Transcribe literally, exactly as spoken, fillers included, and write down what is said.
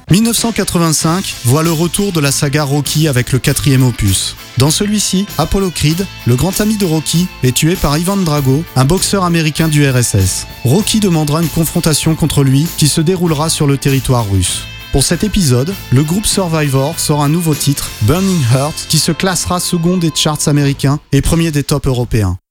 dix-neuf cent quatre-vingt-cinq voit le retour de la saga Rocky avec le quatrième opus. Dans celui-ci, Apollo Creed, le grand ami de Rocky, est tué par Ivan Drago, un boxeur américain du R S S. Rocky demandera une confrontation contre lui qui se déroulera sur le territoire russe. Pour cet épisode, le groupe Survivor sort un nouveau titre, Burning Heart, qui se classera second des charts américains et premier des tops européens.